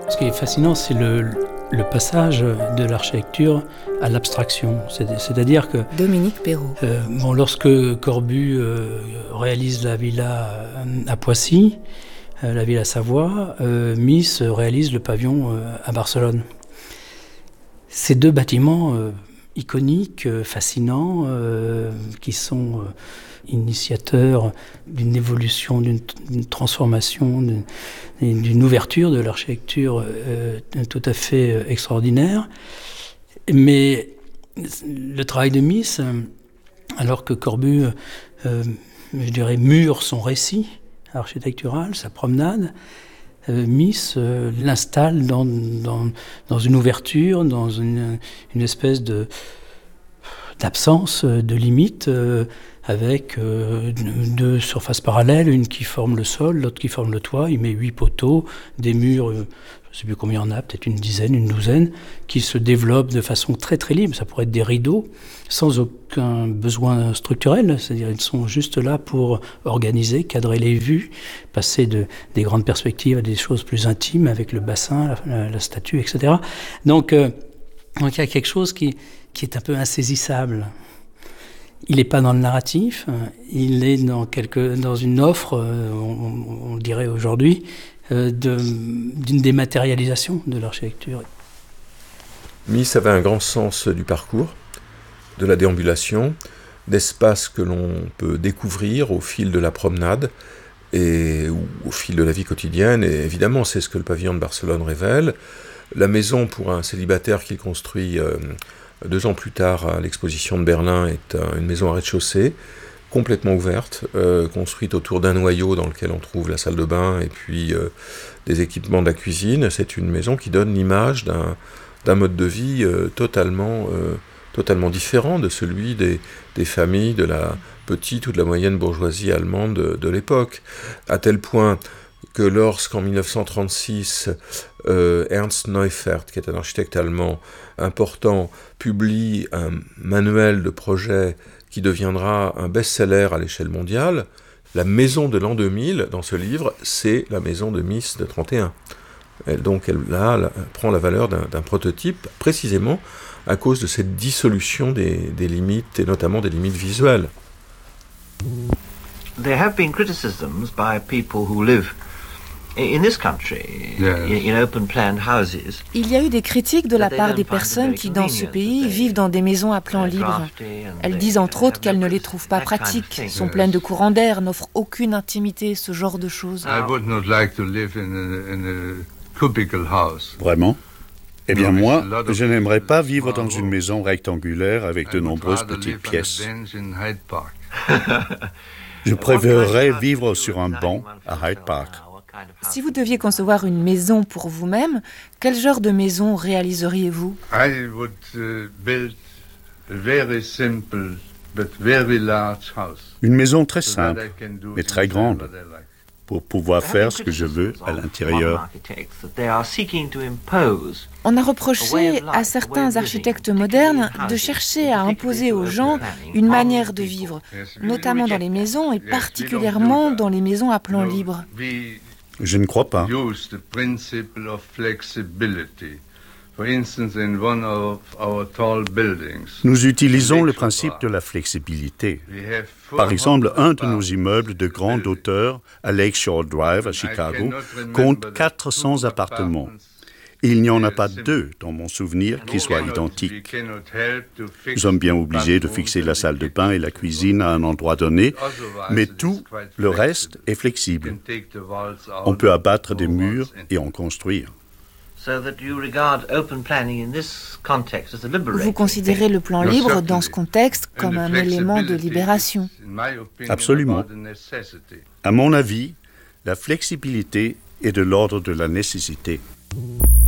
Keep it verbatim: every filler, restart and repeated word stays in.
Ce qui est fascinant, c'est le, le passage de l'architecture à l'abstraction. C'est, c'est-à-dire que... Dominique Perrault. Euh, bon, lorsque Corbu euh, réalise la villa à Poissy, euh, la villa Savoie, euh, Mies réalise le pavillon euh, à Barcelone. Ces deux bâtiments euh, iconiques, euh, fascinants, euh, qui sont... Euh, initiateur d'une évolution, d'une, d'une transformation, d'une, d'une ouverture de l'architecture euh, tout à fait euh, extraordinaire. Mais le travail de Mies, alors que Corbu, euh, je dirais, mûre son récit architectural, sa promenade, euh, Mies euh, l'installe dans, dans, dans une ouverture, dans une, une espèce de, d'absence, de limite, euh, avec euh, deux surfaces parallèles, une qui forme le sol, l'autre qui forme le toit. Il met huit poteaux, des murs, euh, je ne sais plus combien il y en a, peut-être une dizaine, une douzaine, qui se développent de façon très très libre. Ça pourrait être des rideaux, sans aucun besoin structurel, c'est-à-dire ils sont juste là pour organiser, cadrer les vues, passer de, des grandes perspectives à des choses plus intimes, avec le bassin, la, la, la statue, et cetera. Donc, euh, donc il y a quelque chose qui, qui est un peu insaisissable. Il n'est pas dans le narratif, il est dans, quelque, dans une offre, euh, on, on dirait aujourd'hui, euh, de, d'une dématérialisation de l'architecture. Mies avait un grand sens du parcours, de la déambulation, d'espaces que l'on peut découvrir au fil de la promenade et ou au fil de la vie quotidienne. Et évidemment, c'est ce que le pavillon de Barcelone révèle. La maison pour un célibataire qu'il construit... Euh, Deux ans plus tard, à l'exposition de Berlin, est une maison à rez-de-chaussée, complètement ouverte, euh, construite autour d'un noyau dans lequel on trouve la salle de bain et puis euh, des équipements de la cuisine. C'est une maison qui donne l'image d'un, d'un mode de vie euh, totalement, euh, totalement différent de celui des, des familles de la petite ou de la moyenne bourgeoisie allemande de, de l'époque. À tel point que lorsqu'en dix-neuf cent trente-six, euh, Ernst Neufert, qui est un architecte allemand important, publie un manuel de projet qui deviendra un best-seller à l'échelle mondiale, la maison de l'an deux mille, dans ce livre, c'est la maison de Mies de trente et un. Elle, donc elle, là, elle prend la valeur d'un, d'un prototype, précisément à cause de cette dissolution des, des limites, et notamment des limites visuelles. There have been criticisms by people who live in this country, in open plan houses. Il y a eu des critiques de la part des personnes qui, dans ce pays, vivent dans des maisons à plan libre. Elles disent entre autres qu'elles ne les trouvent pas pratiques, sont pleines de courants d'air, n'offrent aucune intimité, ce genre de choses. Vraiment ? Eh bien moi, je n'aimerais pas vivre dans une maison rectangulaire avec de nombreuses petites pièces. Je préférerais vivre sur un banc à Hyde Park. Si vous deviez concevoir une maison pour vous-même, quel genre de maison réaliseriez-vous ? Une maison très simple, mais très grande, pour pouvoir faire ce que je veux à l'intérieur. On a reproché à certains architectes modernes de chercher à imposer aux gens une manière de vivre, notamment dans les maisons et particulièrement dans les maisons à plan libre. Je ne crois pas. Nous utilisons le principe de la flexibilité. Par exemple, un de nos immeubles de grande hauteur à Lakeshore Drive à Chicago compte quatre cents appartements. Il n'y en a pas deux, dans mon souvenir, qui soient identiques. Nous sommes bien obligés de fixer la salle de bain et la cuisine à un endroit donné, mais tout le reste est flexible. On peut abattre des murs et en construire. Vous considérez le plan libre dans ce contexte comme un élément de libération. Absolument. À mon avis, la flexibilité est de l'ordre de la nécessité.